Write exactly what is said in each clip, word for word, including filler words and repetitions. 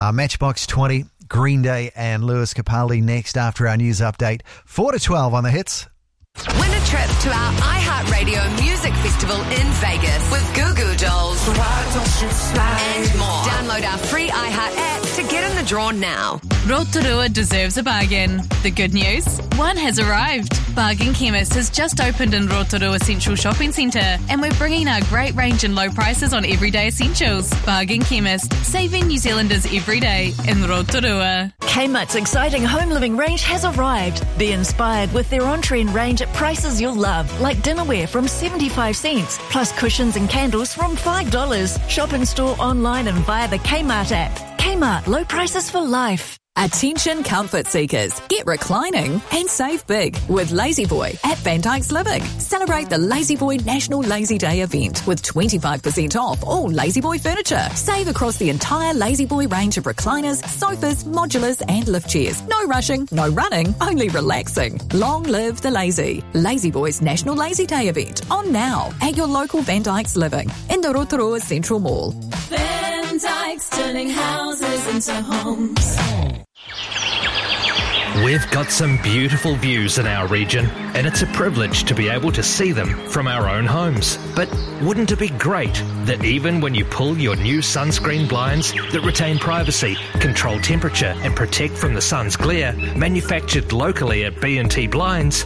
Uh, Matchbox twenty, Green Day and Lewis Capaldi next after our news update. four to twelve on the hits. Win a trip to our iHeartRadio Music Festival in Vegas with Goo Goo Dolls Why don't you slide? and more. Download our free iHeart app to get in the draw now. Rotorua deserves a bargain. The good news? One has arrived. Bargain Chemist has just opened in Rotorua Central Shopping Centre, and we're bringing our great range and low prices on everyday essentials. Bargain Chemist, saving New Zealanders every day in Rotorua. Kmart's exciting home living range has arrived. Be inspired with their on-trend range at prices you'll love, like dinnerware from seventy-five cents, plus cushions and candles from five dollars. Shop in store, online and via the Kmart app. Kmart, low prices for life. Attention comfort seekers. Get reclining and save big with La-Z-Boy at Van Dyke's Living. Celebrate the La-Z-Boy National Lazy Day event with twenty-five percent off all La-Z-Boy furniture. Save across the entire La-Z-Boy range of recliners, sofas, modulars and lift chairs. No rushing, no running, only relaxing. Long live the lazy. La-Z-Boy's National Lazy Day event on now at your local Van Dyke's Living in the Rotorua Central Mall. Van Dyke's, turning houses into homes. We've got some beautiful views in our region, and it's a privilege to be able to see them from our own homes. But wouldn't it be great that even when you pull your new sunscreen blinds that retain privacy, control temperature and protect from the sun's glare, manufactured locally at B and T Blinds,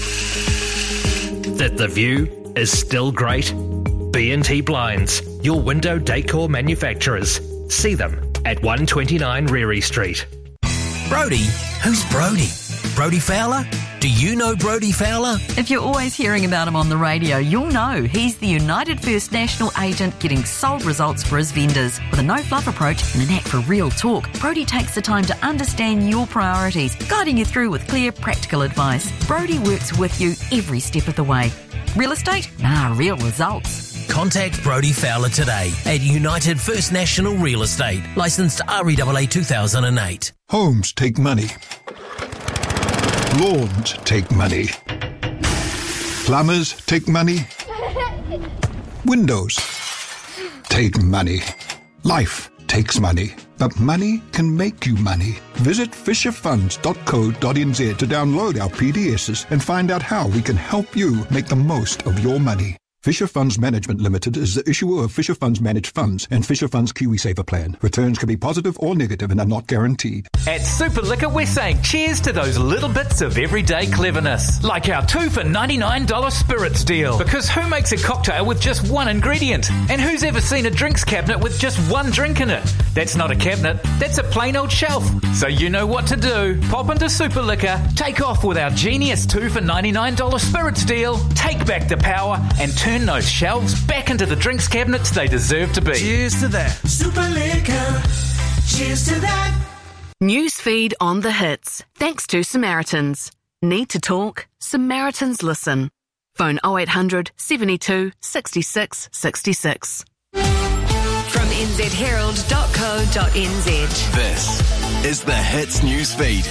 that the view is still great? B and T Blinds, your window decor manufacturers. See them at one twenty-nine Reary Street. Brody? Who's Brody? Brody Fowler? Do you know Brody Fowler? If you're always hearing about him on the radio, you'll know he's the United First National agent getting sold results for his vendors. With a no-fluff approach and a knack for real talk, Brody takes the time to understand your priorities, guiding you through with clear, practical advice. Brody works with you every step of the way. Real estate? Nah, real results. Contact Brody Fowler today at United First National Real Estate, licensed R E A A two thousand eight. Homes take money. Lawns take money. Plumbers take money. Windows take money. Life takes money. But money can make you money. Visit fisher funds dot co dot n z to download our P D Ss and find out how we can help you make the most of your money. Fisher Funds Management Limited is the issuer of Fisher Funds Managed Funds and Fisher Funds KiwiSaver Plan. Returns can be positive or negative and are not guaranteed. At Super Liquor, we're saying cheers to those little bits of everyday cleverness. Like our two for ninety-nine dollars spirits deal. Because who makes a cocktail with just one ingredient? And who's ever seen a drinks cabinet with just one drink in it? That's not a cabinet, that's a plain old shelf. So you know what to do. Pop into Super Liquor, take off with our genius two for ninety-nine dollars spirits deal, take back the power, and turn those shelves back into the drinks cabinets they deserve to be. Cheers to that. Super Liquor. Cheers to that. Newsfeed on the hits. Thanks to Samaritans. Need to talk? Samaritans listen. Phone oh eight hundred, seventy-two, sixty-six, sixty-six. From n z herald dot co dot n z. This is the Hits Newsfeed.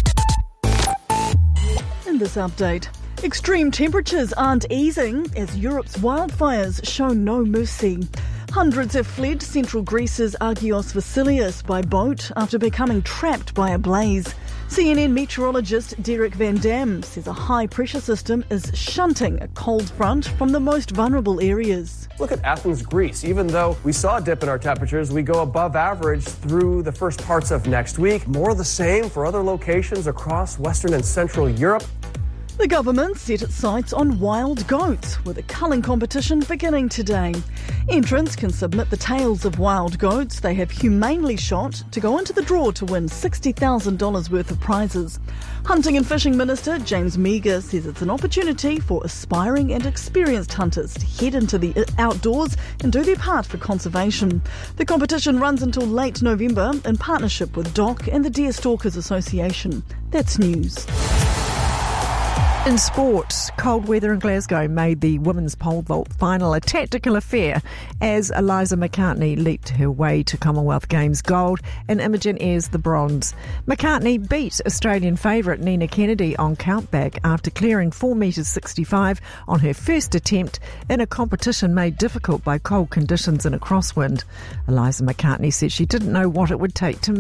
In this update, extreme temperatures aren't easing as Europe's wildfires show no mercy. Hundreds have fled central Greece's Agios Vasilios by boat after becoming trapped by a blaze. C N N meteorologist Derek Van Dam says a high-pressure system is shunting a cold front from the most vulnerable areas. Look at Athens, Greece. Even though we saw a dip in our temperatures, we go above average through the first parts of next week. More of the same for other locations across Western and Central Europe. The government set its sights on wild goats, with a culling competition beginning today. Entrants can submit the tails of wild goats they have humanely shot to go into the draw to win sixty thousand dollars worth of prizes. Hunting and Fishing Minister James Meagher says it's an opportunity for aspiring and experienced hunters to head into the outdoors and do their part for conservation. The competition runs until late November in partnership with D O C and the Deer Stalkers Association. That's news. In sport, cold weather in Glasgow made the women's pole vault final a tactical affair as Eliza McCartney leaped her way to Commonwealth Games gold and Imogen Ayres the bronze. McCartney beat Australian favourite Nina Kennedy on countback after clearing four metres sixty-five on her first attempt in a competition made difficult by cold conditions and a crosswind. Eliza McCartney said she didn't know what it would take to